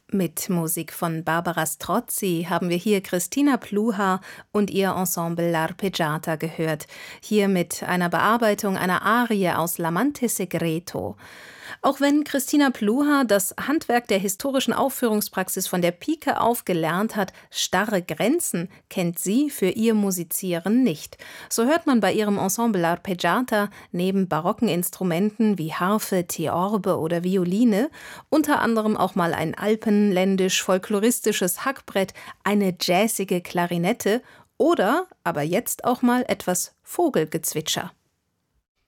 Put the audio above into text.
Mit Musik von Barbara Strozzi haben wir hier Christina Pluhar und ihr Ensemble L'Arpeggiata gehört. Hier mit einer Bearbeitung einer Arie aus L'Amante Segreto. Auch wenn Christina Pluhar das Handwerk der historischen Aufführungspraxis von der Pike auf gelernt hat, starre Grenzen kennt sie für ihr Musizieren nicht. So hört man bei ihrem Ensemble L'Arpeggiata neben barocken Instrumenten wie Harfe, Theorbe oder Violine unter anderem auch mal ein alpenländisch-folkloristisches Hackbrett, eine jazzige Klarinette oder aber jetzt auch mal etwas Vogelgezwitscher.